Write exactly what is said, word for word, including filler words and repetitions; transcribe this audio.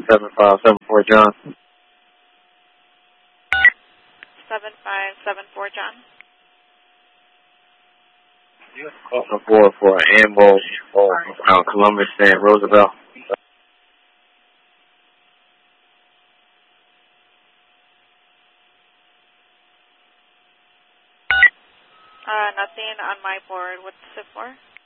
seven five seven four John. seven five seven four John. Call for for Ambo around Columbus and Roosevelt. Uh, nothing on my board. What's it for?